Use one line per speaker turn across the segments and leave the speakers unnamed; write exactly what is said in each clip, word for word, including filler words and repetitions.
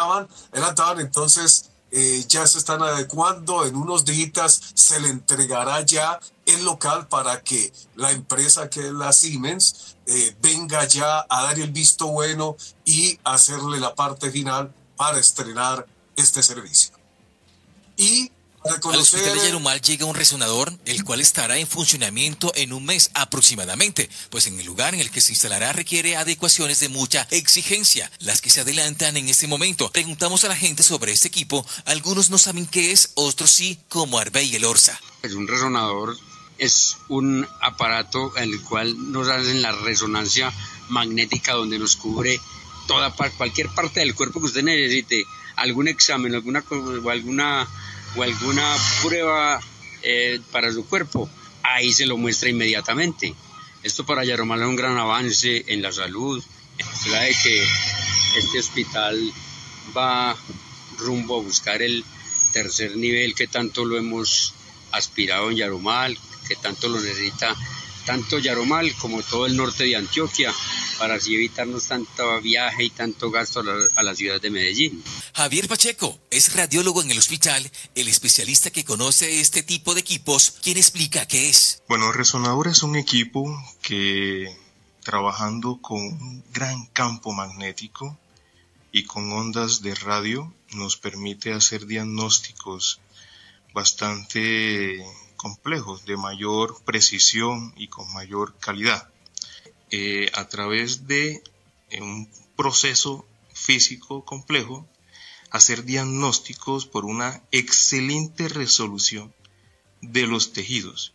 adelantaban, adelantaban, entonces eh, ya se están adecuando, en unos días se le entregará ya el local para que la empresa que es la Siemens eh, venga ya a dar el visto bueno y hacerle la parte final para estrenar este servicio. Y para conocer...
Al hospital de Yarumal llega un resonador, el cual estará en funcionamiento en un mes aproximadamente, pues en el lugar en el que se instalará requiere adecuaciones de mucha exigencia, las que se adelantan en este momento. Preguntamos a la gente sobre este equipo, algunos no saben qué es, otros sí, como Arbey y el Orsa.
Es un resonador, es un aparato en el cual nos hacen la resonancia magnética donde nos cubre toda cualquier parte del cuerpo que usted necesite, algún examen, alguna o alguna o alguna prueba eh, para su cuerpo, ahí se lo muestra inmediatamente. Esto para Yarumal es un gran avance en la salud. Se sabe que este hospital va rumbo a buscar el tercer nivel que tanto lo hemos aspirado en Yarumal, que tanto lo necesita tanto Yarumal como todo el norte de Antioquia, para así evitarnos tanto viaje y tanto gasto a la, a la ciudad de Medellín.
Javier Pacheco es radiólogo en el hospital, el especialista que conoce este tipo de equipos, quien explica qué es.
Bueno, resonador es un equipo que, trabajando con un gran campo magnético y con ondas de radio, nos permite hacer diagnósticos bastante complejos, de mayor precisión y con mayor calidad, eh, a través de eh, un proceso físico complejo, hacer diagnósticos por una excelente resolución de los tejidos,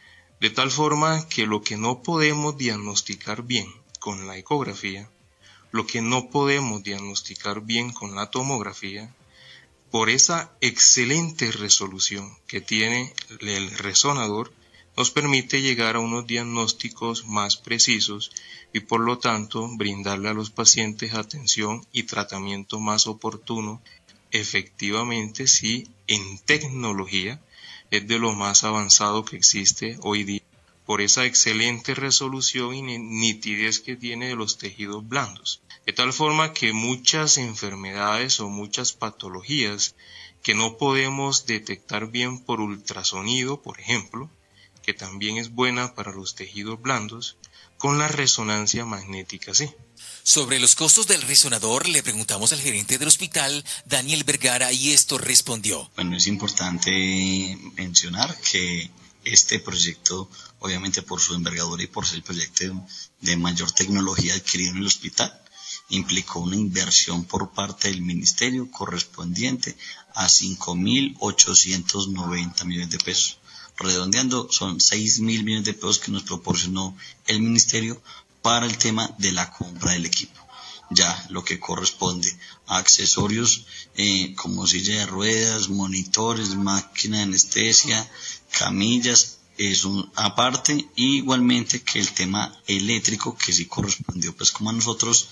de tal forma que lo que no podemos diagnosticar bien con la ecografía, lo que no podemos diagnosticar bien con la tomografía, por esa excelente resolución que tiene el resonador, nos permite llegar a unos diagnósticos más precisos y por lo tanto brindarle a los pacientes atención y tratamiento más oportuno. Efectivamente, sí, en tecnología es de lo más avanzado que existe hoy día, por esa excelente resolución y nitidez que tiene de los tejidos blandos. De tal forma que muchas enfermedades o muchas patologías que no podemos detectar bien por ultrasonido, por ejemplo, que también es buena para los tejidos blandos, con la resonancia magnética sí.
Sobre los costos del resonador le preguntamos al gerente del hospital, Daniel Vergara, y esto respondió.
Bueno, es importante mencionar que este proyecto, obviamente por su envergadura y por ser el proyecto de mayor tecnología adquirido en el hospital, implicó una inversión por parte del ministerio correspondiente a cinco mil ochocientos noventa millones de pesos. Redondeando, son seis mil millones de pesos que nos proporcionó el ministerio para el tema de la compra del equipo. Ya lo que corresponde a accesorios eh, como silla de ruedas, monitores, máquina de anestesia, camillas, es un aparte, igualmente que el tema eléctrico que sí correspondió pues como a nosotros,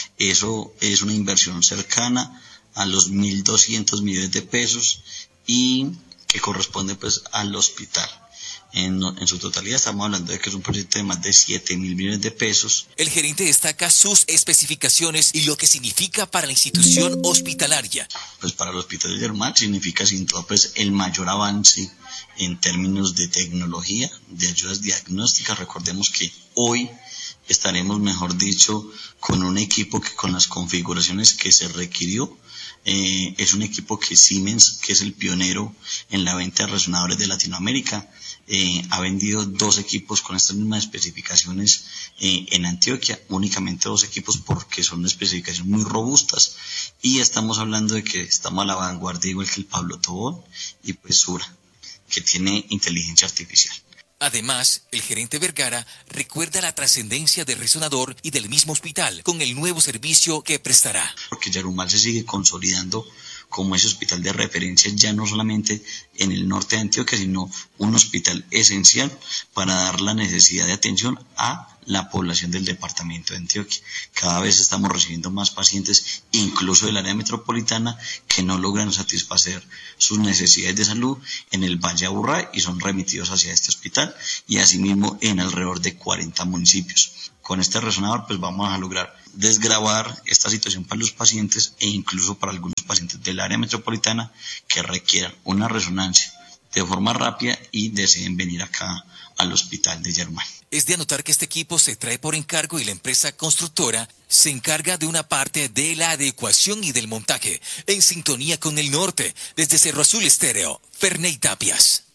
eso es una inversión cercana a los mil doscientos millones de pesos y que corresponde pues al hospital. En, en su totalidad estamos hablando de que es un proyecto de más de siete mil millones de pesos.
El gerente destaca sus especificaciones y lo que significa para la institución hospitalaria.
Pues para el Hospital de Yarumal significa sin duda pues el mayor avance en términos de tecnología, de ayudas diagnósticas. Recordemos que hoy estaremos, mejor dicho, con un equipo que con las configuraciones que se requirió, eh, es un equipo que Siemens, que es el pionero en la venta de resonadores de Latinoamérica, eh, ha vendido dos equipos con estas mismas especificaciones eh, en Antioquia, únicamente dos equipos porque son especificaciones muy robustas, y estamos hablando de que estamos a la vanguardia igual que el Pablo Tobón y pues Sura, que tiene inteligencia artificial.
Además, el gerente Vergara recuerda la trascendencia del resonador y del mismo hospital con el nuevo servicio que prestará.
Porque Yarumal se sigue consolidando como ese hospital de referencia ya no solamente en el norte de Antioquia, sino un hospital esencial para dar la necesidad de atención a la población del departamento de Antioquia. Cada vez estamos recibiendo más pacientes, incluso del área metropolitana, que no logran satisfacer sus necesidades de salud en el Valle Aburrá y son remitidos hacia este hospital, y asimismo en alrededor de cuarenta municipios. Con este resonador pues vamos a lograr desgravar esta situación para los pacientes e incluso para algunos pacientes del área metropolitana que requieran una resonancia de forma rápida y deseen venir acá al hospital de Germán.
Es de anotar que este equipo se trae por encargo y la empresa constructora se encarga de una parte de la adecuación y del montaje, en sintonía con el norte, desde Cerro Azul Estéreo, Ferney Tapias.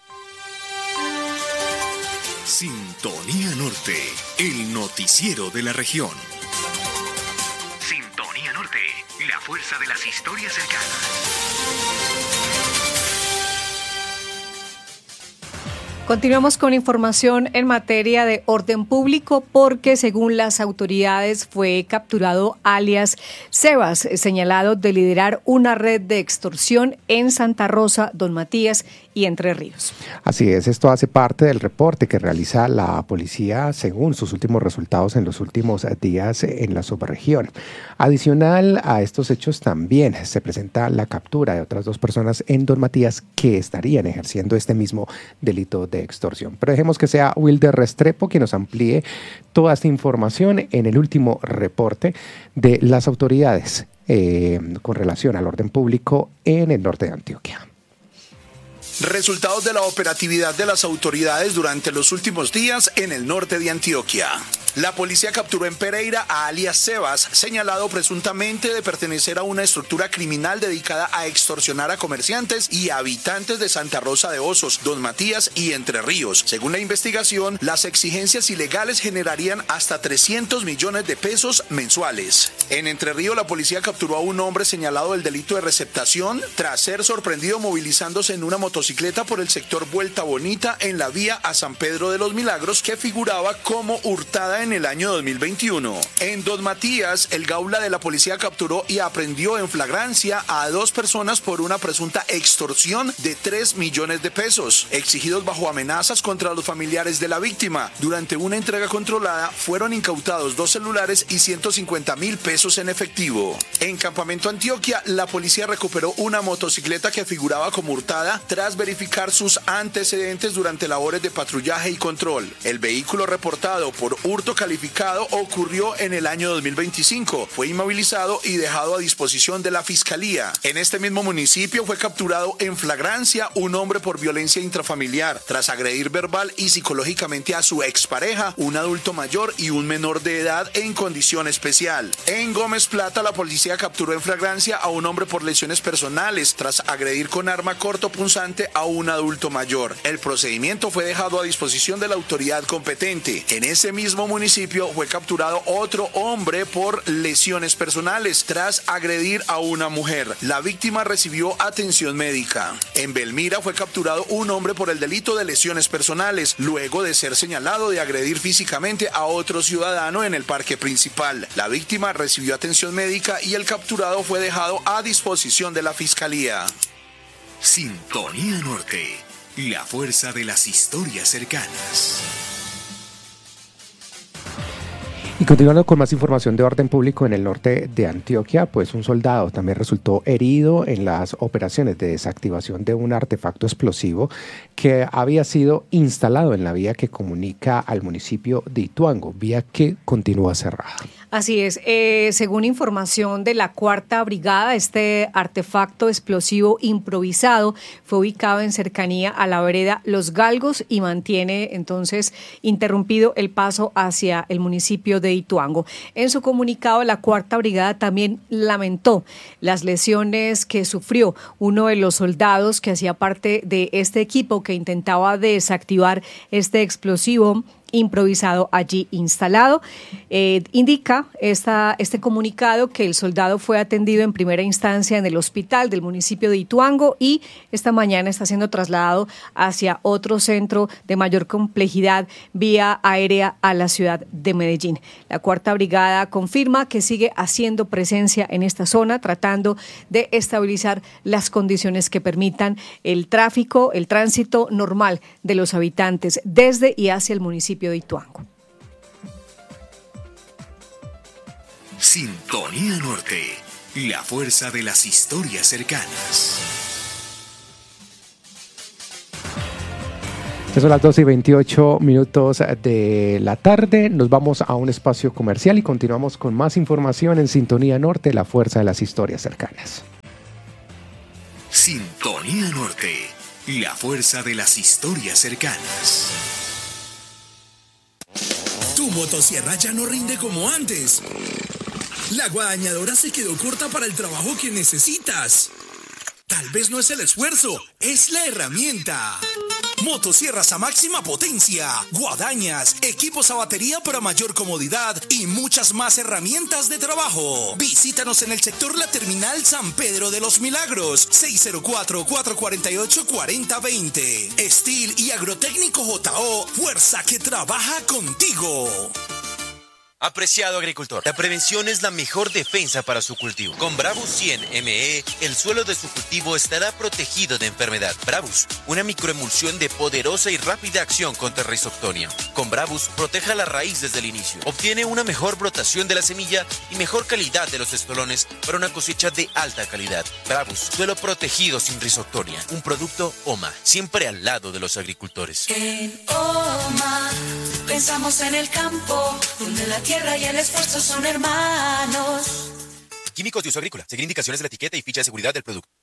Sintonía Norte, el noticiero de la región. Sintonía Norte, la fuerza de las historias cercanas.
Continuamos con información en materia de orden público porque según las autoridades fue capturado alias Sebas, señalado de liderar una red de extorsión en Santa Rosa, Don Matías y Entre Ríos.
Así es, esto hace parte del reporte que realiza la policía según sus últimos resultados en los últimos días en la subregión. Adicional a estos hechos también se presenta la captura de otras dos personas en Don Matías que estarían ejerciendo este mismo delito de extorsión. Pero dejemos que sea Wilder Restrepo quien nos amplíe toda esta información en el último reporte de las autoridades eh, con relación al orden público en el norte de Antioquia.
Resultados de la operatividad de las autoridades durante los últimos días en el norte de Antioquia. La policía capturó en Pereira a alias Sebas, señalado presuntamente de pertenecer a una estructura criminal dedicada a extorsionar a comerciantes y habitantes de Santa Rosa de Osos, Don Matías y Entre Ríos. Según la investigación, las exigencias ilegales generarían hasta trescientos millones de pesos mensuales. En Entre Ríos, la policía capturó a un hombre señalado del delito de receptación tras ser sorprendido movilizándose en una motocicleta por el sector Vuelta Bonita en la vía a San Pedro de los Milagros, que figuraba como hurtada en el año dos mil veintiuno. En Don Matías, el Gaula de la policía capturó y aprehendió en flagrancia a dos personas por una presunta extorsión de tres millones de pesos, exigidos bajo amenazas contra los familiares de la víctima. Durante una entrega controlada, fueron incautados dos celulares y ciento cincuenta mil pesos en efectivo. En Campamento Antioquia, la policía recuperó una motocicleta que figuraba como hurtada tras verificar sus antecedentes durante labores de patrullaje y control. El vehículo reportado por hurto calificado ocurrió en el año dos mil veinticinco. Fue inmovilizado y dejado a disposición de la Fiscalía. En este mismo municipio fue capturado en flagrancia un hombre por violencia intrafamiliar tras agredir verbal y psicológicamente a su expareja, un adulto mayor y un menor de edad en condición especial. En Gómez Plata, la policía capturó en flagrancia a un hombre por lesiones personales tras agredir con arma cortopunzante a un adulto mayor. El procedimiento fue dejado a disposición de la autoridad competente. En ese mismo municipio fue capturado otro hombre por lesiones personales tras agredir a una mujer. La víctima recibió atención médica. En Belmira fue capturado un hombre por el delito de lesiones personales, luego de ser señalado de agredir físicamente a otro ciudadano en el parque principal. La víctima recibió atención médica y el capturado fue dejado a disposición de la Fiscalía.
Sintonía Norte, la fuerza de las historias cercanas.
Y continuando con más información de orden público en el norte de Antioquia, pues un soldado también resultó herido en las operaciones de desactivación de un artefacto explosivo que había sido instalado en la vía que comunica al municipio de Ituango, vía que continúa cerrada.
Así es, eh, según información de la Cuarta Brigada, este artefacto explosivo improvisado fue ubicado en cercanía a la vereda Los Galgos y mantiene entonces interrumpido el paso hacia el municipio de Ituango. En su comunicado, la Cuarta Brigada también lamentó las lesiones que sufrió uno de los soldados que hacía parte de este equipo que intentaba desactivar este explosivo improvisado allí instalado. Eh, indica esta, este comunicado que el soldado fue atendido en primera instancia en el hospital del municipio de Ituango y esta mañana está siendo trasladado hacia otro centro de mayor complejidad vía aérea a la ciudad de Medellín. La Cuarta Brigada confirma que sigue haciendo presencia en esta zona, tratando de estabilizar las condiciones que permitan el tráfico, el tránsito normal de los habitantes desde y hacia el municipio de Ituango.
Sintonía Norte, la fuerza de las historias cercanas.
Ya son las doce y veintiocho minutos de la tarde. Nos vamos a un espacio comercial y continuamos con más información en Sintonía Norte, la fuerza de las historias cercanas.
Sintonía Norte, la fuerza de las historias cercanas.
Tu motosierra ya no rinde como antes. La guadañadora se quedó corta para el trabajo que necesitas. Tal vez no es el esfuerzo, es la herramienta. Motosierras a máxima potencia, guadañas, equipos a batería para mayor comodidad y muchas más herramientas de trabajo. Visítanos en el sector La Terminal San Pedro de los Milagros, seis cero cuatro, cuatro cuatro ocho, cuatro cero dos cero. Steel y Agrotécnico J O, fuerza que trabaja contigo.
Apreciado agricultor, la prevención es la mejor defensa para su cultivo. Con Bravus cien M E, el suelo de su cultivo estará protegido de enfermedad. Bravus, una microemulsión de poderosa y rápida acción contra Rhizoctonia. Con Bravus, proteja la raíz desde el inicio. Obtiene una mejor brotación de la semilla y mejor calidad de los estolones para una cosecha de alta calidad. Bravus, suelo protegido sin Rhizoctonia. Un producto O M A, siempre al lado de los agricultores.
En O M A pensamos en el campo, donde la tierra y el esfuerzo son hermanos.
Químicos de uso agrícola. Seguir indicaciones de la etiqueta y ficha de seguridad del producto.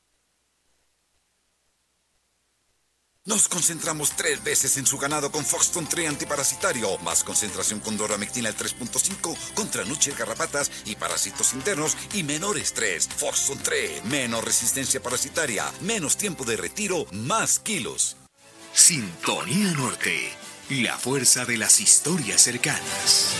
Nos concentramos tres veces en su ganado con Foxton tres antiparasitario. Más concentración con Doramectina al tres punto cinco contra nuches, garrapatas y parásitos internos y menor estrés. Foxton tres, menos resistencia parasitaria, menos tiempo de retiro, más kilos.
Sintonía Norte, la fuerza de las historias cercanas.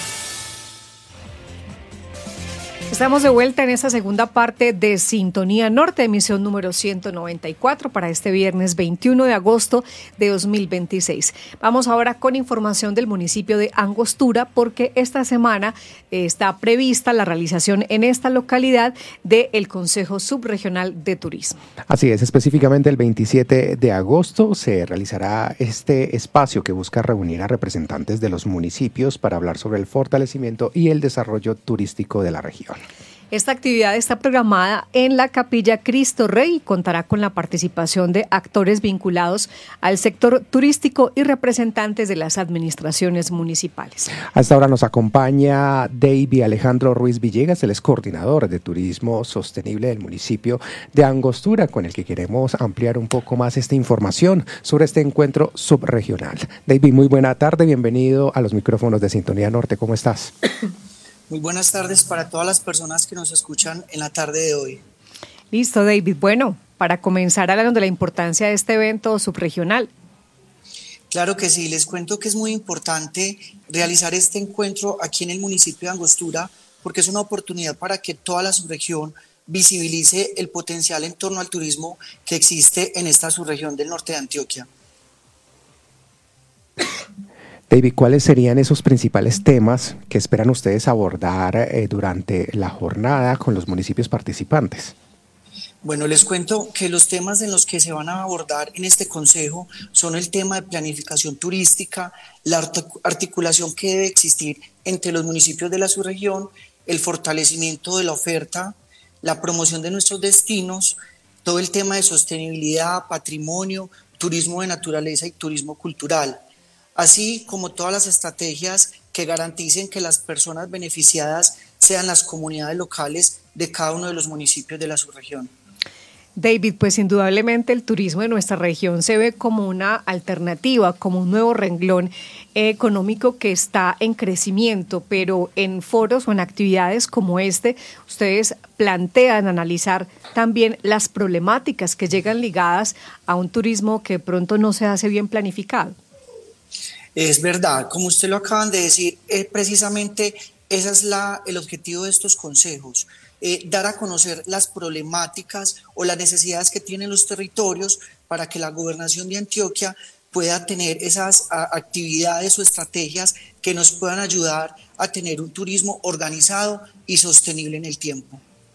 Estamos de vuelta en esta segunda parte de Sintonía Norte, emisión número ciento noventa y cuatro para este viernes veintiuno de agosto de dos mil veintiséis. Vamos ahora con información del municipio de Angostura porque esta semana eh, está prevista la realización en esta localidad del Consejo Subregional de Turismo.
Así es, específicamente el veintisiete de agosto se realizará este espacio que busca reunir a representantes de los municipios para hablar sobre el fortalecimiento y el desarrollo turístico de la región.
Esta actividad está programada en la Capilla Cristo Rey y contará con la participación de actores vinculados al sector turístico y representantes de las administraciones municipales.
Hasta ahora nos acompaña David Alejandro Ruiz Villegas, el ex coordinador de Turismo Sostenible del municipio de Angostura, con el que queremos ampliar un poco más esta información sobre este encuentro subregional. David, muy buena tarde, bienvenido a los micrófonos de Sintonía Norte, ¿cómo estás?
Muy buenas tardes para todas las personas que nos escuchan en la tarde de hoy.
Listo, David. Bueno, para comenzar hablando de la importancia de este evento subregional.
Claro que sí, les cuento que es muy importante realizar este encuentro aquí en el municipio de Angostura porque es una oportunidad para que toda la subregión visibilice el potencial en torno al turismo que existe en esta subregión del norte de Antioquia.
David, ¿cuáles serían esos principales temas que esperan ustedes abordar eh, durante la jornada con los municipios participantes?
Bueno, les cuento que los temas en los que se van a abordar en este consejo son el tema de planificación turística, la articulación que debe existir entre los municipios de la subregión, el fortalecimiento de la oferta, la promoción de nuestros destinos, todo el tema de sostenibilidad, patrimonio, turismo de naturaleza y turismo cultural, así como todas las estrategias que garanticen que las personas beneficiadas sean las comunidades locales de cada uno de los municipios de la subregión.
David, pues indudablemente el turismo de nuestra región se ve como una alternativa, como un nuevo renglón económico que está en crecimiento, pero en foros o en actividades como este, ustedes plantean analizar también las problemáticas que llegan ligadas a un turismo que pronto no se hace bien planificado.
Es verdad, como usted lo acaban de decir, eh, precisamente ese es la, el objetivo de estos consejos, eh, dar a conocer las problemáticas o las necesidades que tienen los territorios para que la gobernación de Antioquia pueda tener esas a, actividades o estrategias que nos puedan ayudar a tener un turismo organizado y sostenible en el tiempo.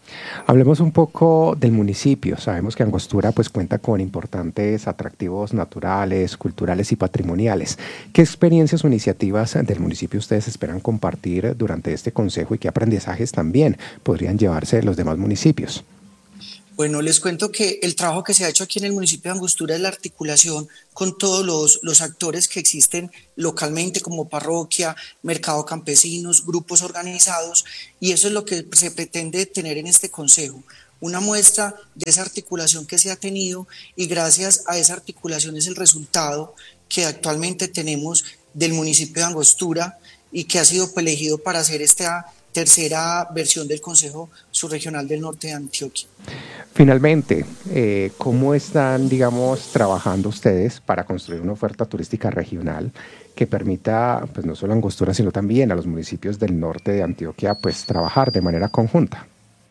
Hablemos un poco del municipio. Sabemos que Angostura pues cuenta con importantes atractivos naturales, culturales y patrimoniales. ¿Qué experiencias o iniciativas del municipio ustedes esperan compartir durante este consejo y qué aprendizajes también podrían llevarse los demás municipios?
Bueno, les cuento que el trabajo que se ha hecho aquí en el municipio de Angostura es la articulación con todos los, los actores que existen localmente como parroquia, mercado campesinos, grupos organizados, y eso es lo que se pretende tener en este consejo, una muestra de esa articulación que se ha tenido, y gracias a esa articulación es el resultado que actualmente tenemos del municipio de Angostura y que ha sido elegido para hacer esta tercera versión del Consejo Subregional del Norte de Antioquia.
Finalmente, eh, ¿cómo están, digamos, trabajando ustedes para construir una oferta turística regional que permita, pues no solo a Angostura, sino también a los municipios del norte de Antioquia, pues trabajar de manera conjunta?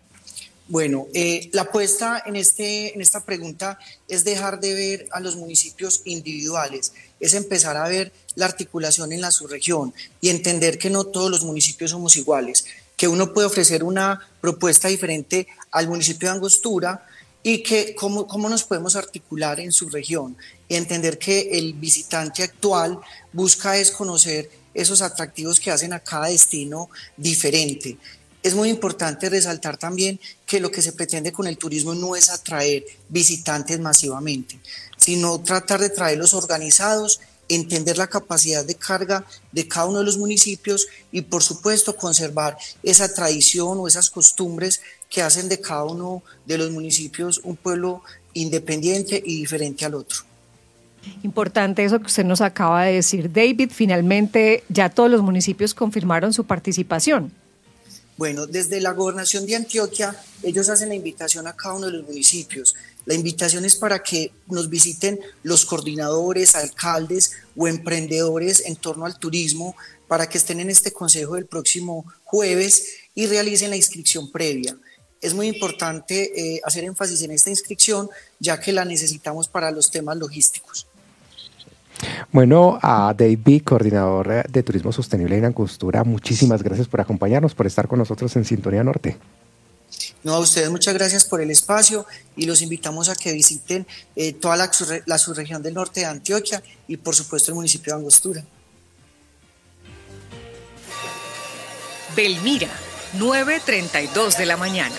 Bueno, eh, la apuesta en, este, en esta pregunta es dejar de ver a los municipios individuales, es empezar a ver la articulación en la subregión y entender que no todos los municipios somos iguales, que uno puede ofrecer una propuesta diferente al municipio de Angostura y que cómo, cómo nos podemos articular en su región y entender que el visitante actual busca es conocer esos atractivos que hacen a cada destino diferente. Es muy importante resaltar también que lo que se pretende con el turismo no es atraer visitantes masivamente, sino tratar de traerlos organizados, entender la capacidad de carga de cada uno de los municipios y, por supuesto, conservar esa tradición o esas costumbres que hacen de cada uno de los municipios un pueblo independiente y diferente al otro.
Importante eso que usted nos acaba de decir, David. Finalmente, ya todos los municipios confirmaron su participación.
Bueno, desde la Gobernación de Antioquia, ellos hacen la invitación a cada uno de los municipios. La invitación es para que nos visiten los coordinadores, alcaldes o emprendedores en torno al turismo, para que estén en este consejo del próximo jueves y realicen la inscripción previa. Es muy importante eh, hacer énfasis en esta inscripción, ya que la necesitamos para los temas logísticos.
Bueno, a David, coordinador de Turismo Sostenible en Angostura, muchísimas gracias por acompañarnos, por estar con nosotros en Sintonía Norte.
No, a ustedes muchas gracias por el espacio y los invitamos a que visiten eh, toda la, la subregión del norte de Antioquia y por supuesto el municipio de Angostura.
Belmira, nueve treinta y dos de la mañana.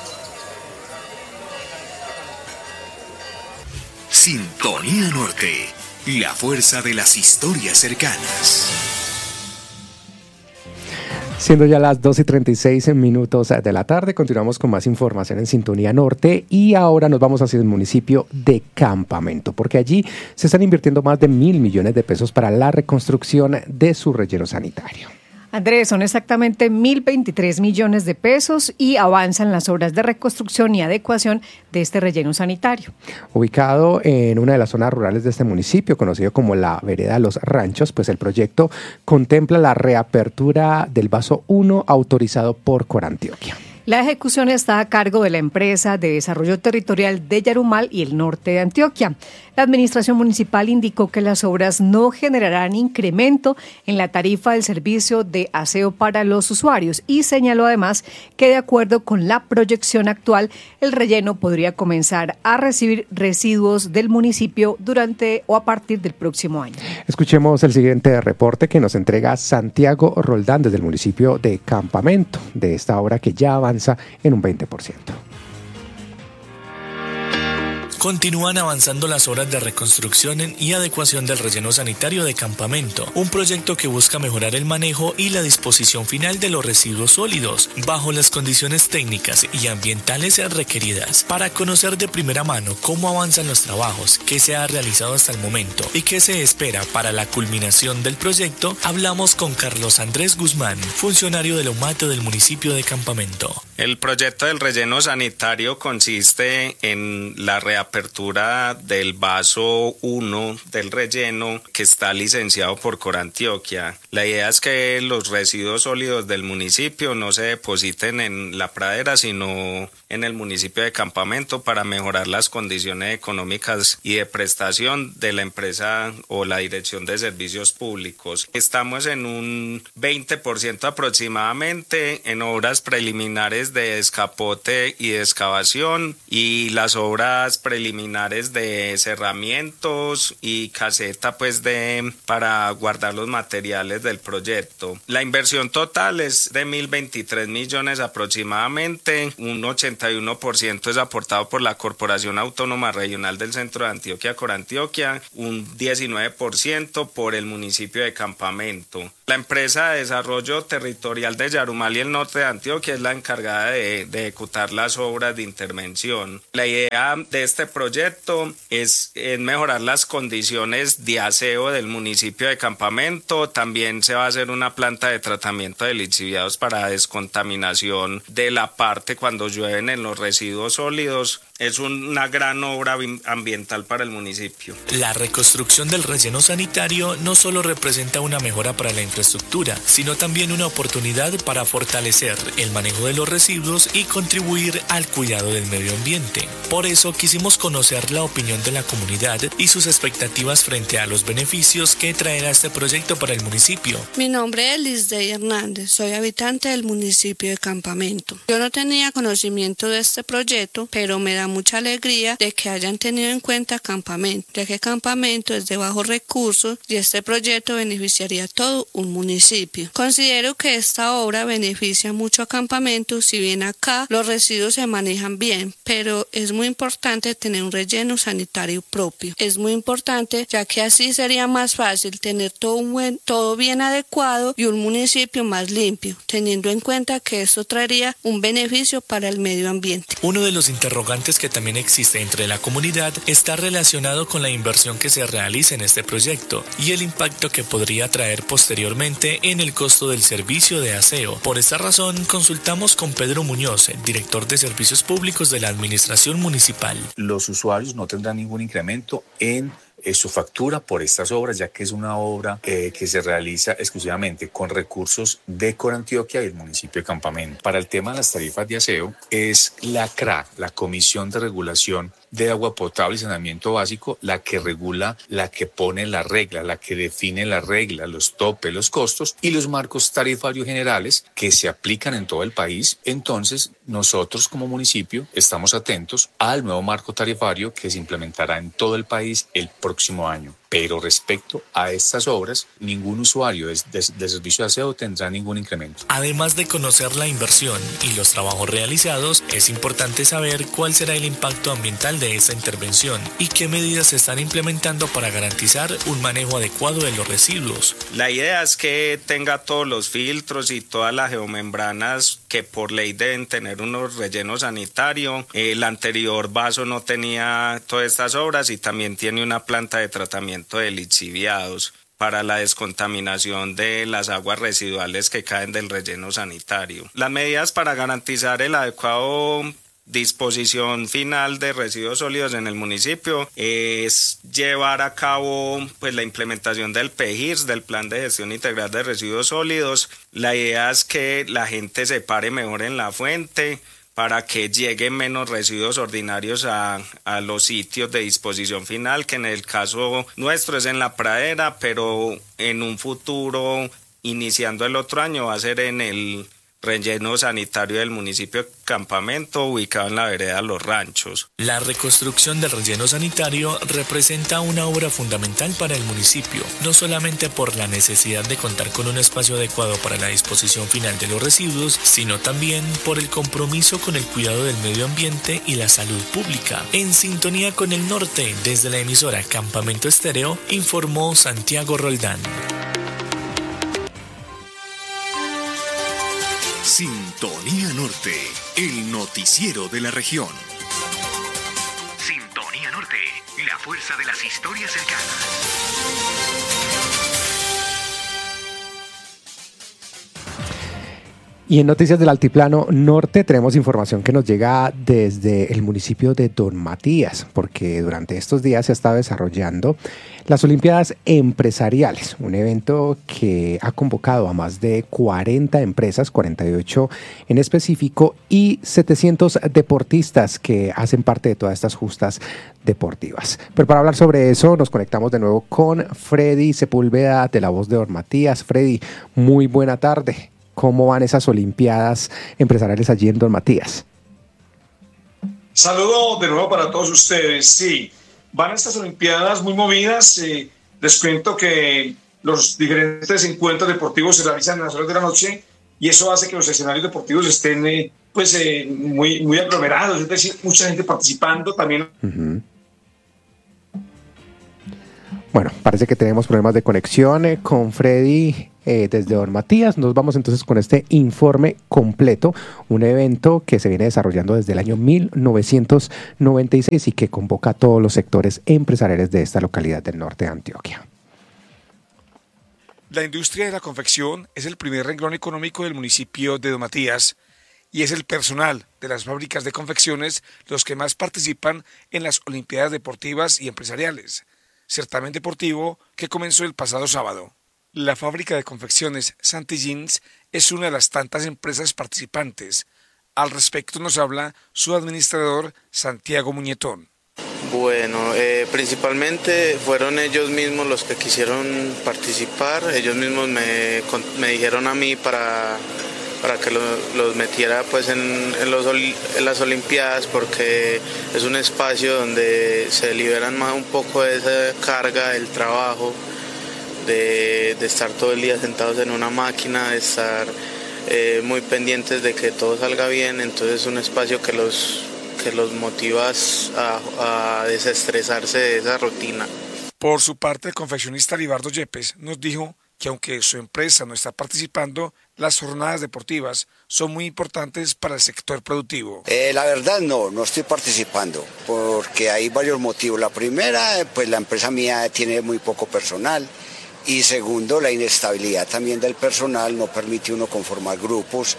Sintonía Norte, la fuerza de las historias cercanas.
Siendo ya las dos y treinta y seis minutos de la tarde, continuamos con más información en Sintonía Norte y ahora nos vamos hacia el municipio de Campamento, porque allí se están invirtiendo más de mil millones de pesos para la reconstrucción de su relleno sanitario.
Andrés, son exactamente mil veintitrés millones de pesos y avanzan las obras de reconstrucción y adecuación de este relleno sanitario.
Ubicado en una de las zonas rurales de este municipio, conocido como la Vereda Los Ranchos, pues el proyecto contempla la reapertura del vaso uno autorizado por Corantioquia.
La ejecución está a cargo de la empresa de desarrollo territorial de Yarumal y el norte de Antioquia. La administración municipal indicó que las obras no generarán incremento en la tarifa del servicio de aseo para los usuarios y señaló además que de acuerdo con la proyección actual, el relleno podría comenzar a recibir residuos del municipio durante o a partir del próximo año.
Escuchemos el siguiente reporte que nos entrega Santiago Roldán desde el municipio de Campamento, de esta obra que ya avanza en un veinte por ciento.
Continúan avanzando las obras de reconstrucción y adecuación del relleno sanitario de Campamento, un proyecto que busca mejorar el manejo y la disposición final de los residuos sólidos bajo las condiciones técnicas y ambientales requeridas. Para conocer de primera mano cómo avanzan los trabajos, qué se ha realizado hasta el momento y qué se espera para la culminación del proyecto, hablamos con Carlos Andrés Guzmán, funcionario del OMATE del municipio de Campamento.
El proyecto del relleno sanitario consiste en la reapertura del vaso uno del relleno que está licenciado por Corantioquia. La idea es que los residuos sólidos del municipio no se depositen en la pradera, sino en el municipio de Campamento para mejorar las condiciones económicas y de prestación de la empresa o la Dirección de Servicios Públicos. Estamos en un veinte por ciento aproximadamente en obras preliminares labores de descapote y de excavación y las obras preliminares de cerramientos y caseta pues de para guardar los materiales del proyecto. La inversión total es de mil veintitrés millones aproximadamente, un ochenta y uno por ciento es aportado por la Corporación Autónoma Regional del Centro de Antioquia, Corantioquia, un diecinueve por ciento por el municipio de Campamento. La empresa de desarrollo territorial de Yarumal y el norte de Antioquia es la encargada de, de ejecutar las obras de intervención. La idea de este proyecto es, es mejorar las condiciones de aseo del municipio de Campamento. También se va a hacer una planta de tratamiento de lixiviados para descontaminación de la parte cuando llueven en los residuos sólidos. Es una gran obra ambiental para el municipio.
La reconstrucción del relleno sanitario no solo representa una mejora para la infraestructura, sino también una oportunidad para fortalecer el manejo de los residuos y contribuir al cuidado del medio ambiente. Por eso quisimos conocer la opinión de la comunidad y sus expectativas frente a los beneficios que traerá este proyecto para el municipio.
Mi nombre es Lisdey Hernández, soy habitante del municipio de Campamento. Yo no tenía conocimiento de este proyecto, pero me da mucha alegría de que hayan tenido en cuenta Campamento, ya que Campamento es de bajos recursos y este proyecto beneficiaría a todo un municipio. Considero que esta obra beneficia mucho a Campamento, si bien acá los residuos se manejan bien, pero es muy importante tener un relleno sanitario propio. Es muy importante, ya que así sería más fácil tener todo, un buen, todo bien adecuado y un municipio más limpio, teniendo en cuenta que esto traería un beneficio para el medio ambiente.
Uno de los interrogantes que también existe entre la comunidad está relacionado con la inversión que se realiza en este proyecto y el impacto que podría traer posteriormente en el costo del servicio de aseo. Por esta razón, consultamos con Pedro Muñoz, director de Servicios Públicos de la Administración Municipal.
Los usuarios no tendrán ningún incremento en eh, su factura por estas obras, ya que es una obra eh, que se realiza exclusivamente con recursos de Corantioquia y el municipio de Campamento. Para el tema de las tarifas de aseo, es la C R A, la Comisión de Regulación de Agua Potable y Saneamiento Básico, la que regula, la que pone la regla, la que define la regla, los topes, los costos y los marcos tarifarios generales que se aplican en todo el país. Entonces, nosotros como municipio estamos atentos al nuevo marco tarifario que se implementará en todo el país el próximo año. Pero respecto a estas obras, ningún usuario de, de, de servicio de aseo tendrá ningún incremento.
Además de conocer la inversión y los trabajos realizados, es importante saber cuál será el impacto ambiental de esa intervención y qué medidas se están implementando para garantizar un manejo adecuado de los residuos.
La idea es que tenga todos los filtros y todas las geomembranas que por ley deben tener unos rellenos sanitarios. El anterior vaso no tenía todas estas obras y también tiene una planta de tratamiento de lixiviados para la descontaminación de las aguas residuales que caen del relleno sanitario. Las medidas para garantizar el adecuado disposición final de residuos sólidos en el municipio es llevar a cabo pues la implementación del P G I R S, del Plan de Gestión Integral de Residuos Sólidos. La idea es que la gente se pare mejor en la fuente para que lleguen menos residuos ordinarios a, a los sitios de disposición final, que en el caso nuestro es en la pradera, pero en un futuro, iniciando el otro año, va a ser en el relleno sanitario del municipio de Campamento, ubicado en la vereda Los Ranchos.
La reconstrucción del relleno sanitario representa una obra fundamental para el municipio, no solamente por la necesidad de contar con un espacio adecuado para la disposición final de los residuos, sino también por el compromiso con el cuidado del medio ambiente y la salud pública. En sintonía con el norte, desde la emisora Campamento Estéreo, informó Santiago Roldán.
Sintonía Norte, el noticiero de la región. Sintonía Norte, la fuerza de las historias cercanas.
Y en Noticias del Altiplano Norte tenemos información que nos llega desde el municipio de Don Matías, porque durante estos días se ha estado desarrollando las Olimpiadas Empresariales, un evento que ha convocado a más de cuarenta empresas, cuarenta y ocho en específico, y setecientos deportistas que hacen parte de todas estas justas deportivas. Pero para hablar sobre eso nos conectamos de nuevo con Freddy Sepúlveda de La Voz de Don Matías. Freddy, muy buena tarde. cómo van esas Olimpiadas empresariales allí en Don Matías.
Saludo de nuevo para todos ustedes. Sí, van estas Olimpiadas muy movidas. Eh, les cuento que los diferentes encuentros deportivos se realizan en las horas de la noche y eso hace que los escenarios deportivos estén eh, pues, eh, muy, muy aglomerados, es decir, mucha gente participando también.
Uh-huh. Bueno, parece que tenemos problemas de conexión eh, con Freddy eh, desde Don Matías. Nos vamos entonces con este informe completo, un evento que se viene desarrollando desde el año mil novecientos noventa y seis y que convoca a todos los sectores empresariales de esta localidad del norte de Antioquia.
La industria de la confección es el primer renglón económico del municipio de Don Matías y es el personal de las fábricas de confecciones los que más participan en las Olimpiadas Deportivas y Empresariales, certamen deportivo que comenzó el pasado sábado. La fábrica de confecciones Santi Jeans es una de las tantas empresas participantes. Al respecto nos habla su administrador Santiago Muñetón.
Bueno, eh, principalmente fueron ellos mismos los que quisieron participar, ellos mismos me, me dijeron a mí para, para que lo, los metiera pues en, en, los, en las Olimpiadas porque es un espacio donde se liberan más un poco de esa carga del trabajo, de, de estar todo el día sentados en una máquina, de estar eh, muy pendientes de que todo salga bien, entonces es un espacio que los... que los motivas a, a desestresarse de esa rutina.
Por su parte, el confeccionista Libardo Yepes nos dijo que aunque su empresa no está participando, las jornadas deportivas son muy importantes para el sector productivo.
Eh, la verdad no, no estoy participando, porque hay varios motivos. La primera, pues la empresa mía tiene muy poco personal, y segundo, la inestabilidad también del personal no permite uno conformar grupos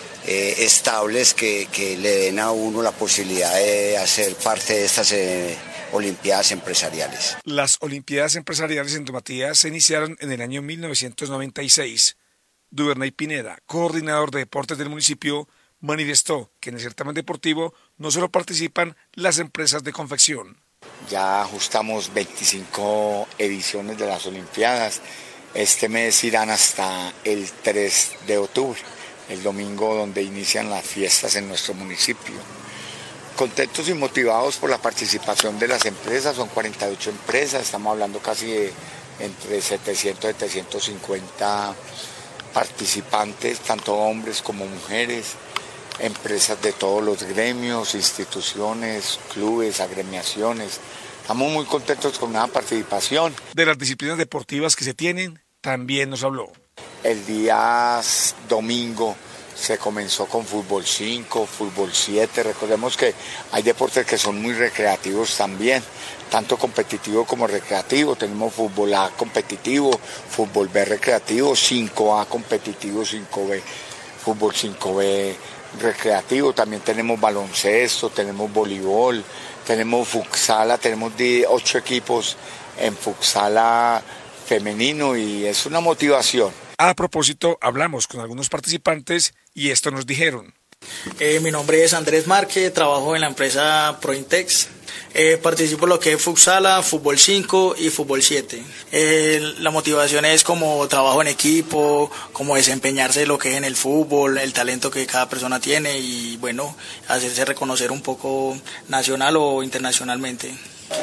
Eh, estables que, que le den a uno la posibilidad de hacer parte de estas eh, Olimpiadas empresariales.
Las Olimpiadas empresariales en Don Matías se iniciaron en el año mil novecientos noventa y seis. Duvernay Pineda, coordinador de deportes del municipio, manifestó que en el certamen deportivo no solo participan las empresas de confección.
Ya ajustamos veinticinco ediciones de las Olimpiadas. Este mes irán hasta el tres de octubre. El domingo donde inician las fiestas en nuestro municipio. Contentos y motivados por la participación de las empresas, son cuarenta y ocho empresas, estamos hablando casi de entre setecientos y setecientos cincuenta participantes, tanto hombres como mujeres, empresas de todos los gremios, instituciones, clubes, agremiaciones. Estamos muy contentos con la participación.
De las disciplinas deportivas que se tienen, también nos habló.
El día domingo se comenzó con fútbol cinco, fútbol siete. Recordemos que hay deportes que son muy recreativos también, tanto competitivo como recreativo. Tenemos fútbol A competitivo, fútbol B recreativo, cinco A competitivo, cinco B, fútbol cinco B recreativo. También tenemos baloncesto, tenemos voleibol, tenemos futsala, tenemos ocho equipos en futsala femenino y es una motivación.
A propósito, hablamos con algunos participantes y esto nos dijeron.
Eh, mi nombre es Andrés Márquez, trabajo en la empresa Prointex. Eh, participo en lo que es futsala, fútbol cinco y fútbol siete. Eh, la motivación es como trabajo en equipo, como desempeñarse lo que es en el fútbol, el talento que cada persona tiene y bueno, hacerse reconocer un poco nacional o internacionalmente.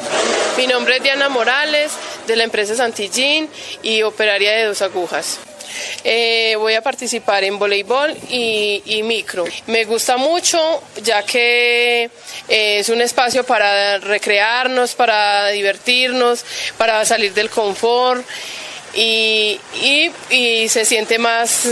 Mi nombre es Diana Morales, de la empresa Santi Jeans y operaria de Dos Agujas. Eh, voy a participar en voleibol y, y micro. Me gusta mucho ya que eh, es un espacio para recrearnos, para divertirnos, para salir del confort. Y, y, y se siente más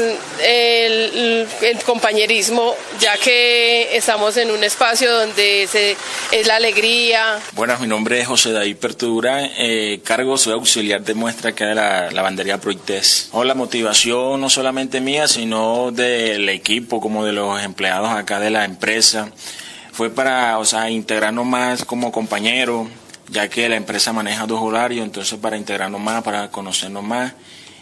el, el compañerismo, ya que estamos en un espacio donde se, es la alegría.
Buenas, mi nombre es José David Pertura, eh, cargo, soy auxiliar de muestra acá de la lavandería Proitex. Oh, la motivación no solamente mía, sino del equipo, como de los empleados acá de la empresa, fue para, o sea, integrarnos más como compañeros, ya que la empresa maneja dos horarios, entonces para integrarnos más, para conocernos más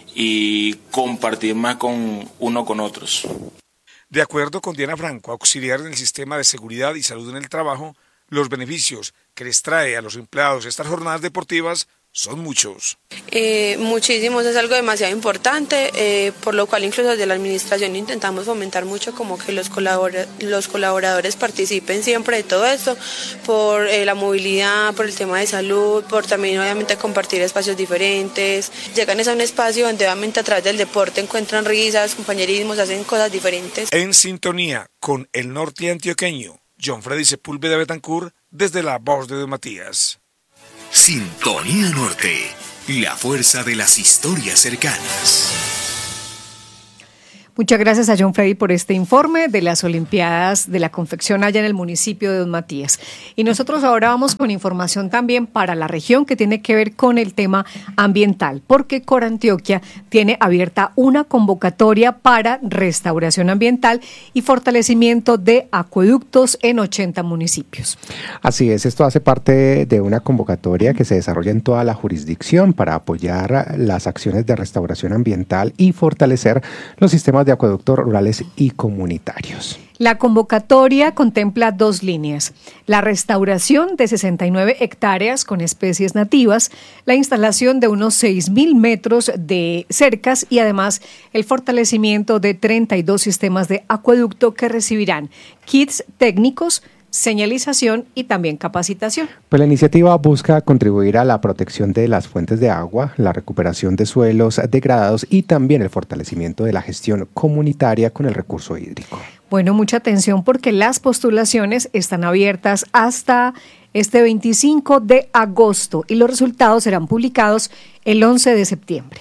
y compartir más con uno con otros.
De acuerdo con Diana Franco, auxiliar en el sistema de seguridad y salud en el trabajo, los beneficios que les trae a los empleados estas jornadas deportivas son muchos.
Eh, muchísimos, es algo demasiado importante, eh, por lo cual incluso desde la administración intentamos fomentar mucho como que los, colabora- los colaboradores participen siempre de todo esto, por eh, la movilidad, por el tema de salud, por también obviamente compartir espacios diferentes. Llegan a un espacio donde obviamente a través del deporte encuentran risas, compañerismos, hacen cosas diferentes.
En sintonía con el norte antioqueño, John Freddy Sepúlveda Betancourt, desde La Voz de Don Matías.
Sintonía Norte, la fuerza de las historias cercanas.
Muchas gracias a John Freddy por este informe de las Olimpiadas de la Confección allá en el municipio de Don Matías. Y nosotros ahora vamos con información también para la región que tiene que ver con el tema ambiental, porque Corantioquia tiene abierta una convocatoria para restauración ambiental y fortalecimiento de acueductos en ochenta municipios.
Así es, esto hace parte de una convocatoria que se desarrolla en toda la jurisdicción para apoyar las acciones de restauración ambiental y fortalecer los sistemas de acueductos rurales y comunitarios.
La convocatoria contempla dos líneas: la restauración de sesenta y nueve hectáreas con especies nativas, la instalación de unos seis mil metros de cercas y además el fortalecimiento de treinta y dos sistemas de acueducto que recibirán kits técnicos, señalización y también capacitación.
Pues la iniciativa busca contribuir a la protección de las fuentes de agua, la recuperación de suelos degradados y también el fortalecimiento de la gestión comunitaria con el recurso hídrico.
Bueno, mucha atención porque las postulaciones están abiertas hasta este veinticinco de agosto y los resultados serán publicados el once de septiembre.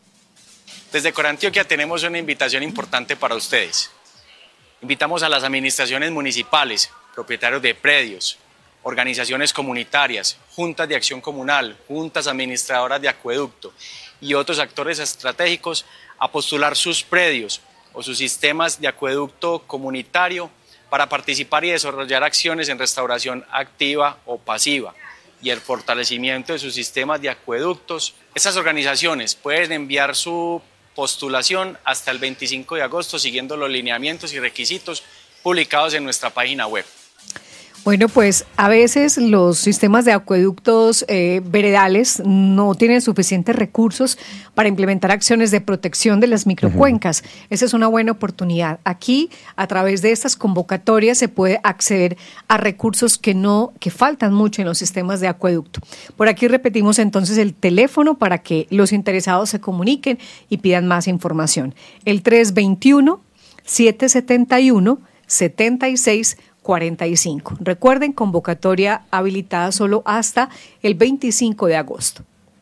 Desde Corantioquia tenemos una invitación importante para ustedes. Invitamos a las administraciones municipales, propietarios de predios, organizaciones comunitarias, juntas de acción comunal, juntas administradoras de acueducto y otros actores estratégicos a postular sus predios o sus sistemas de acueducto comunitario para participar y desarrollar acciones en restauración activa o pasiva y el fortalecimiento de sus sistemas de acueductos. Estas organizaciones pueden enviar su postulación hasta el veinticinco de agosto siguiendo los lineamientos y requisitos publicados en nuestra página web.
Bueno, pues a veces los sistemas de acueductos eh, veredales no tienen suficientes recursos para implementar acciones de protección de las microcuencas. Uh-huh. Esa es una buena oportunidad. Aquí, a través de estas convocatorias, se puede acceder a recursos que no, que faltan mucho en los sistemas de acueducto. Por aquí repetimos entonces el teléfono para que los interesados se comuniquen y pidan más información. El tres veintiuno, setecientos setenta y uno, setenta y seis cuarenta y cinco. Recuerden, convocatoria habilitada solo hasta el veinticinco de agosto.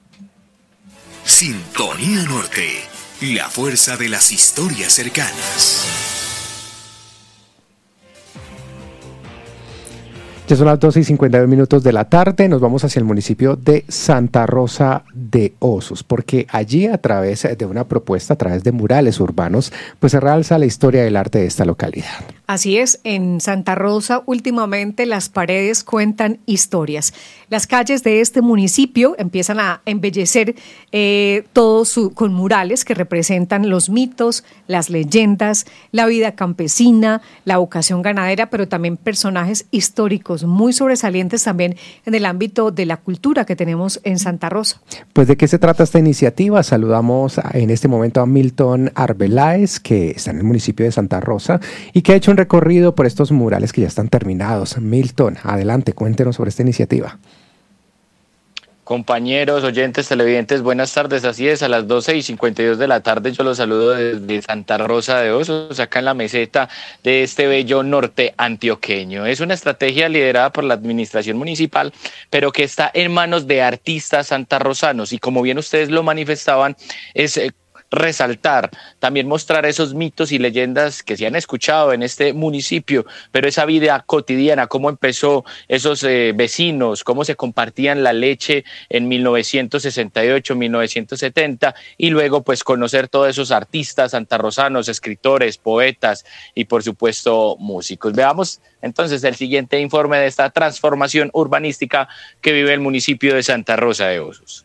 Sintonía Norte, la fuerza de las historias cercanas.
Ya son las doce y cincuenta y dos minutos de la tarde, nos vamos hacia el municipio de Santa Rosa de Osos, porque allí a través de una propuesta, a través de murales urbanos, pues se realza la historia del arte de esta localidad.
Así es, en Santa Rosa últimamente las paredes cuentan historias. Las calles de este municipio empiezan a embellecer eh, todo su, con murales que representan los mitos, las leyendas, la vida campesina, la vocación ganadera, pero también personajes históricos muy sobresalientes también en el ámbito de la cultura que tenemos en Santa Rosa.
Pues ¿de qué se trata esta iniciativa? Saludamos en este momento a Milton Arbeláez, que está en el municipio de Santa Rosa y que ha hecho un recorrido por estos murales que ya están terminados. Milton, adelante, cuéntenos sobre esta iniciativa.
Compañeros, oyentes, televidentes, buenas tardes. Así es, a las doce y cincuenta y dos de la tarde yo los saludo desde Santa Rosa de Osos, acá en la meseta de este bello norte antioqueño. Es una estrategia liderada por la administración municipal, pero que está en manos de artistas santarrosanos y como bien ustedes lo manifestaban, es eh, resaltar, también mostrar esos mitos y leyendas que se han escuchado en este municipio, pero esa vida cotidiana, cómo empezó esos eh, vecinos, cómo se compartían la leche en mil novecientos sesenta y ocho, mil novecientos setenta y luego pues conocer todos esos artistas santarrosanos, escritores, poetas y por supuesto músicos. Veamos entonces el siguiente informe de esta transformación urbanística que vive el municipio de Santa Rosa de Osos.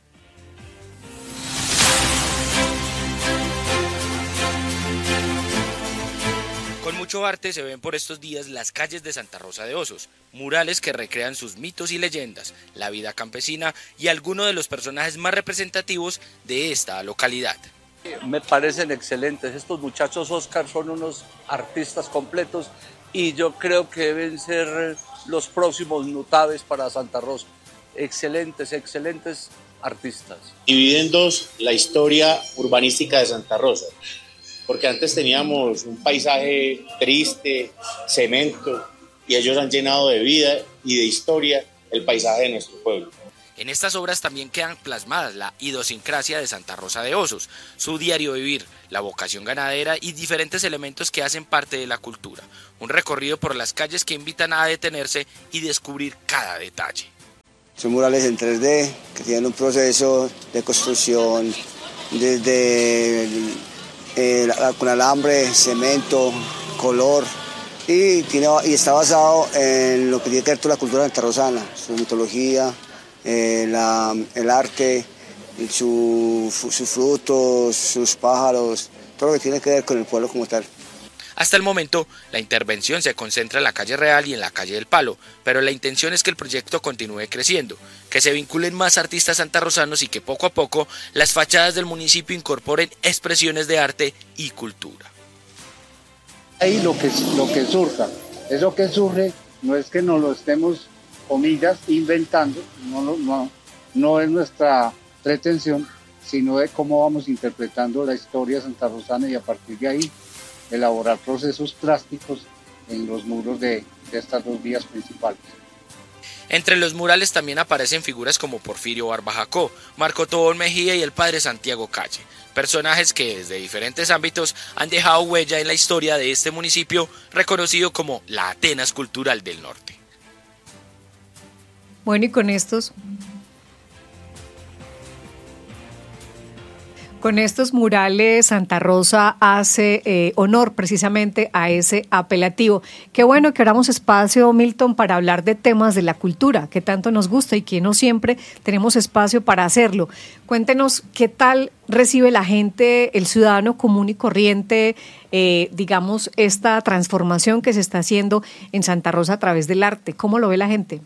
mucho arte se ven por estos días las calles de Santa Rosa de Osos, murales que recrean sus mitos y leyendas, la vida campesina y algunos de los personajes más representativos de esta localidad.
Me parecen excelentes, estos muchachos Oscar son unos artistas completos y yo creo que deben ser los próximos notables para Santa Rosa. Excelentes, excelentes artistas.
Divide en dos la historia urbanística de Santa Rosa, porque antes teníamos un paisaje triste, cemento, y ellos han llenado de vida y de historia el paisaje de nuestro pueblo.
En estas obras también quedan plasmadas la idiosincrasia de Santa Rosa de Osos, su diario vivir, la vocación ganadera y diferentes elementos que hacen parte de la cultura. Un recorrido por las calles que invitan a detenerse y descubrir cada detalle.
Son murales en tres D que tienen un proceso de construcción desde el, el, con alambre, cemento, color y, tiene, y está basado en lo que tiene que ver toda la cultura santarrosana, su mitología, eh, la, el arte, su, sus frutos, sus pájaros, todo lo que tiene que ver con el pueblo como tal.
Hasta el momento, la intervención se concentra en la calle Real y en la calle del Palo, pero la intención es que el proyecto continúe creciendo, que se vinculen más artistas santarrosanos y que poco a poco las fachadas del municipio incorporen expresiones de arte y cultura.
Ahí lo que, lo que surja, eso que surge no es que nos lo estemos, comillas, inventando, no, no, no es nuestra pretensión, sino de cómo vamos interpretando la historia santarrosana y a partir de ahí elaborar procesos plásticos en los muros de, de estas dos vías principales.
Entre los murales también aparecen figuras como Porfirio Barbajacó, Marco Tobón Mejía y el padre Santiago Calle, personajes que desde diferentes ámbitos han dejado huella en la historia de este municipio, reconocido como la Atenas Cultural del Norte.
Bueno, y con estos... Con estos murales, Santa Rosa hace eh, honor precisamente a ese apelativo. Qué bueno que abramos espacio, Milton, para hablar de temas de la cultura, que tanto nos gusta y que no siempre tenemos espacio para hacerlo. Cuéntenos qué tal recibe la gente, el ciudadano común y corriente, eh, digamos, esta transformación que se está haciendo en Santa Rosa a través del arte. ¿Cómo lo ve la gente?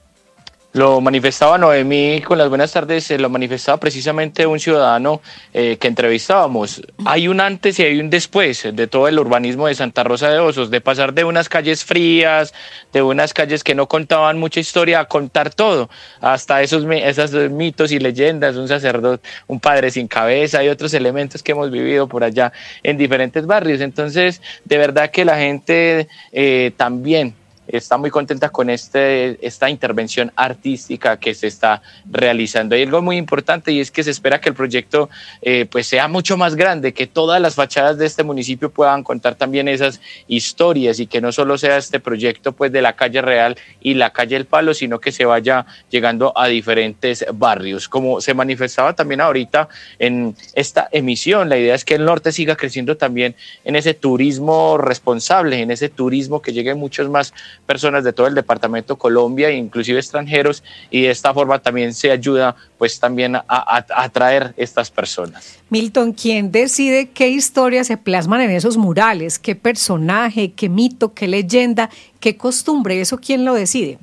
Lo manifestaba Noemí con las buenas tardes, eh, lo manifestaba precisamente un ciudadano eh, que entrevistábamos. Hay un antes y hay un después de todo el urbanismo de Santa Rosa de Osos, de pasar de unas calles frías, de unas calles que no contaban mucha historia, a contar todo, hasta esos, esos mitos y leyendas, un sacerdote, un padre sin cabeza y otros elementos que hemos vivido por allá en diferentes barrios. Entonces, de verdad que la gente eh, también está muy contenta con este, esta intervención artística que se está realizando. Hay algo muy importante y es que se espera que el proyecto eh, pues sea mucho más grande, que todas las fachadas de este municipio puedan contar también esas historias y que no solo sea este proyecto pues de la calle Real y la calle El Palo, sino que se vaya llegando a diferentes barrios. Como se manifestaba también ahorita en esta emisión, la idea es que el norte siga creciendo también en ese turismo responsable, en ese turismo que lleguen muchos más personas de todo el departamento Colombia, inclusive extranjeros, y de esta forma también se ayuda pues también a, a, a atraer estas personas.
Milton, ¿quién decide qué historias se plasman en esos murales? ¿Qué personaje, qué mito, qué leyenda, qué costumbre? ¿Eso quién lo decide?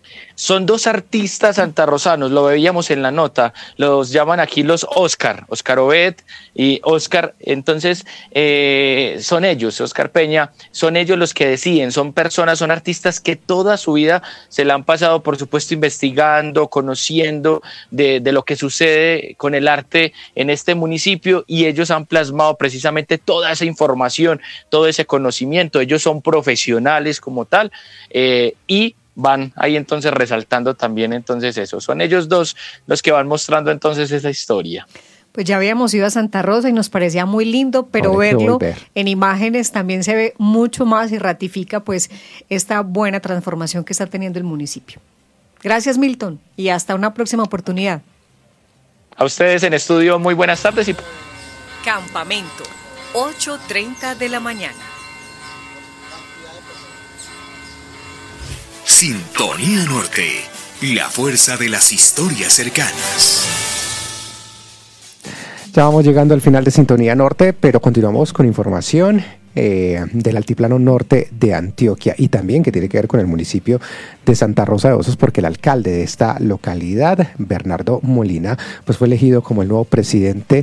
Son dos artistas santarrosanos, lo veíamos en la nota, los llaman aquí los Oscar, Oscar Obed y Oscar, entonces eh, son ellos, Oscar Peña, son ellos los que deciden, son personas, son artistas que toda su vida se la han pasado, por supuesto, investigando, conociendo de, de lo que sucede con el arte en este municipio y ellos han plasmado precisamente toda esa información, todo ese conocimiento, ellos son profesionales como tal eh, y van ahí entonces resaltando también entonces eso. Son ellos dos los que van mostrando entonces esa historia.
Pues ya habíamos ido a Santa Rosa y nos parecía muy lindo, pero verlo en imágenes también se ve mucho más y ratifica pues esta buena transformación que está teniendo el municipio. Gracias, Milton, y hasta una próxima oportunidad.
A ustedes en estudio, muy buenas tardes. Y...
Campamento, ocho treinta de la mañana.
Sintonía Norte, la fuerza de las historias cercanas.
Ya vamos llegando al final de Sintonía Norte, pero continuamos con información eh, del altiplano norte de Antioquia y también que tiene que ver con el municipio de Santa Rosa de Osos, porque el alcalde de esta localidad, Bernardo Molina, pues fue elegido como el nuevo presidente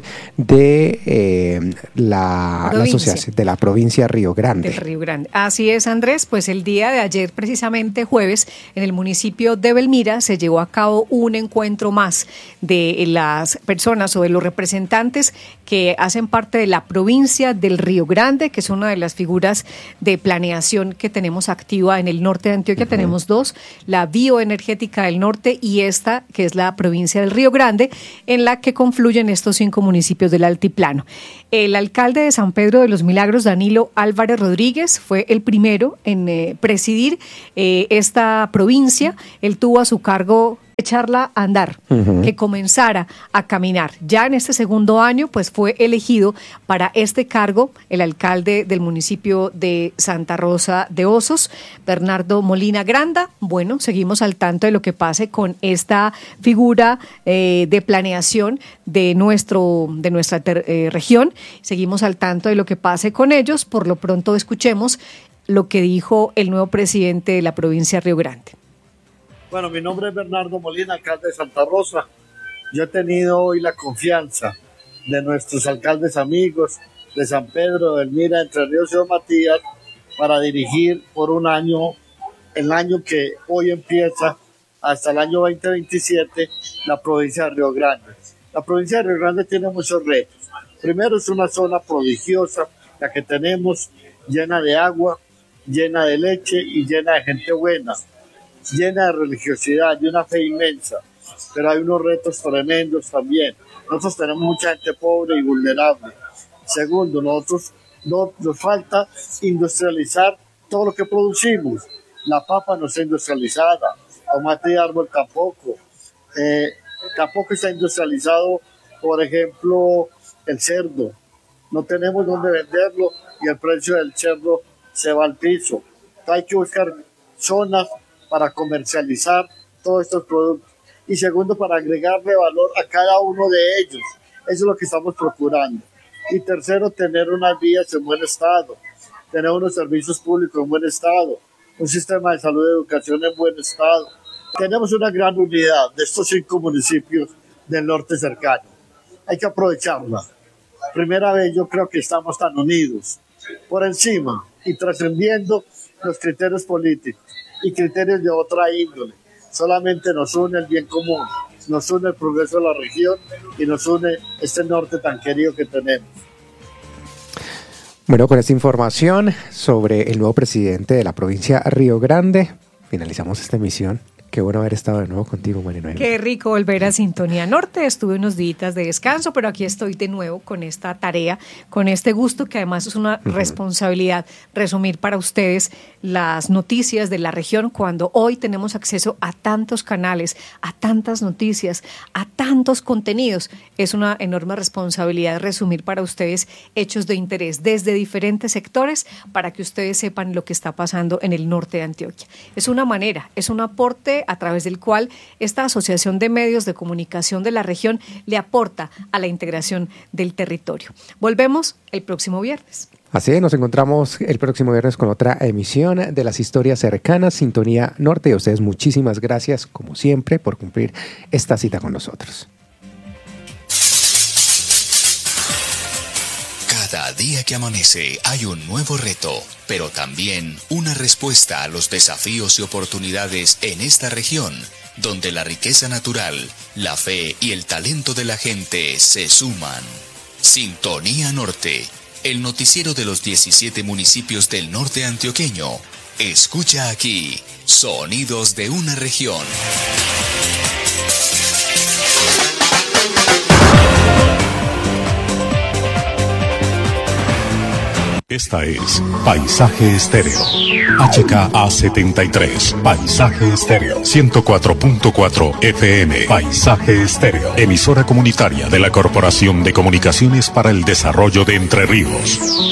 de eh, la, la asociación de la provincia Río Grande.
Del Río Grande. Así es, Andrés, pues el día de ayer, precisamente jueves, en el municipio de Belmira se llevó a cabo un encuentro más de las personas o de los representantes que hacen parte de la provincia del Río Grande, que es una de las figuras de planeación que tenemos activa en el norte de Antioquia. Uh-huh. Tenemos dos, la bioenergética del norte y esta, que es la provincia del Río Grande, en la que confluyen estos cinco municipios del altiplano. El alcalde de San Pedro de los Milagros, Danilo Álvarez Rodríguez, fue el primero en eh, presidir eh, esta provincia. Él tuvo a su cargo echarla a andar, uh-huh. que comenzara a caminar. Ya en este segundo año, pues fue elegido para este cargo el alcalde del municipio de Santa Rosa de Osos, Bernardo Molina Granda. Bueno, seguimos al tanto de lo que pase con esta figura eh, de planeación de nuestro de nuestra ter, eh, región. Seguimos al tanto de lo que pase con ellos. Por lo pronto escuchemos lo que dijo el nuevo presidente de la provincia de Río Grande.
Bueno, mi nombre es Bernardo Molina, alcalde de Santa Rosa. Yo he tenido hoy la confianza de nuestros alcaldes amigos de San Pedro, de Belmira, Entre Ríos y Don Matías para dirigir por un año, el año que hoy empieza hasta el año veinte veintisiete, la provincia de Río Grande. La provincia de Río Grande tiene muchos retos. Primero, es una zona prodigiosa, la que tenemos, llena de agua, llena de leche y llena de gente buena, llena de religiosidad y una fe inmensa, pero hay unos retos tremendos también. Nosotros tenemos mucha gente pobre y vulnerable. Segundo, nosotros no, nos falta industrializar todo lo que producimos. La papa no está industrializada, tomate y árbol tampoco. Eh, tampoco está industrializado, por ejemplo, el cerdo. No tenemos dónde venderlo y el precio del cerdo se va al piso. Hay que buscar zonas para comercializar todos estos productos. Y segundo, para agregarle valor a cada uno de ellos. Eso es lo que estamos procurando. Y tercero, tener unas vías en buen estado, tener unos servicios públicos en buen estado, un sistema de salud y educación en buen estado. Tenemos una gran unidad de estos cinco municipios del norte cercano. Hay que aprovecharla. Primera vez yo creo que estamos tan unidos, por encima y trascendiendo los criterios políticos y criterios de otra índole. Solamente nos une el bien común, nos une el progreso de la región y nos une este norte tan querido que tenemos.
Bueno, con esta información sobre el nuevo presidente de la provincia Río Grande, finalizamos esta emisión. Qué bueno haber estado de nuevo contigo, María Noel.
Qué rico volver a Sintonía Norte. Estuve unos días de descanso, pero aquí estoy de nuevo con esta tarea, con este gusto que además es una uh-huh. responsabilidad resumir para ustedes las noticias de la región cuando hoy tenemos acceso a tantos canales, a tantas noticias, a tantos contenidos. Es una enorme responsabilidad resumir para ustedes hechos de interés desde diferentes sectores para que ustedes sepan lo que está pasando en el norte de Antioquia. Es una manera, es un aporte a través del cual esta asociación de medios de comunicación de la región le aporta a la integración del territorio. Volvemos el próximo viernes.
Así es, nos encontramos el próximo viernes con otra emisión de las historias cercanas, Sintonía Norte. Y a ustedes muchísimas gracias, como siempre, por cumplir esta cita con nosotros.
Cada día que amanece hay un nuevo reto, pero también una respuesta a los desafíos y oportunidades en esta región, donde la riqueza natural, la fe y el talento de la gente se suman. Sintonía Norte, el noticiero de los diecisiete municipios del norte antioqueño. Escucha aquí, sonidos de una región.
Esta es Paisaje Estéreo. H K A setenta y tres. Paisaje Estéreo. ciento cuatro punto cuatro F M. Paisaje Estéreo. Emisora comunitaria de la Corporación de Comunicaciones para el Desarrollo de Entre Ríos.